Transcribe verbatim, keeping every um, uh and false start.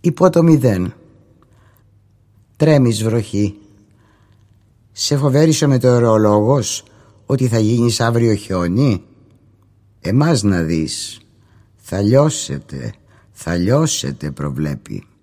υπό το μηδέν. Τρέμεις βροχή. Σε φοβέρισε ο μετεωρολόγος ότι θα γίνεις αύριο χιόνι? Εμάς να δεις. Θα λιώσετε, θα λιώσετε προβλέπει.